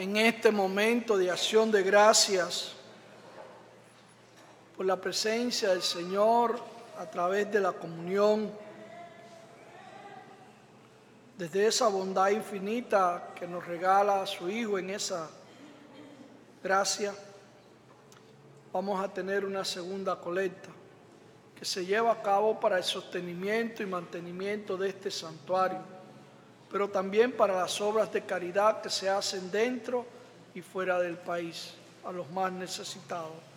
en este momento de acción de gracias por la presencia del Señor a través de la comunión, desde esa bondad infinita que nos regala a su Hijo en esa gracia, vamos a tener una segunda colecta que se lleva a cabo para el sostenimiento y mantenimiento de este santuario, pero también para las obras de caridad que se hacen dentro y fuera del país, a los más necesitados.